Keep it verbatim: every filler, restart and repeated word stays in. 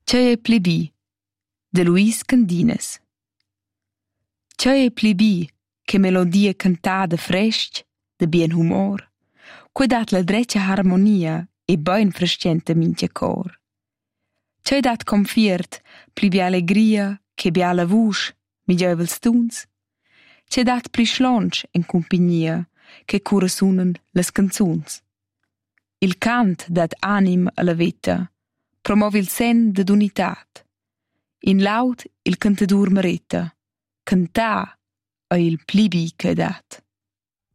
Tgei è plibi, de Luis Candines. Tgei è plibi, che melodia cantada fresc, de bien humor, quei dat la dreccia harmonia e ben frescenta mincha cor. Tgei dat confiert, pli bia allegria, che bia la vusch, mi giovels tuns. Tgei dat pli schlonch en compagnia, che cura sunan las canzuns. Il cant dat anim alla vita, promovi il sen d'ad unitat. In laut il cantadur meretta, cantà è il plibi che dat.